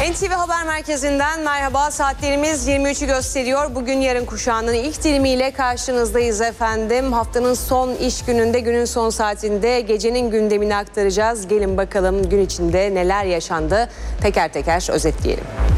NTV Haber Merkezi'nden merhaba. Saatlerimiz 23'ü gösteriyor. Bugün yarın kuşağının ilk dilimiyle karşınızdayız efendim. Haftanın son iş gününde, günün son saatinde gecenin gündemini aktaracağız. Gelin bakalım gün içinde neler yaşandı, teker teker özetleyelim.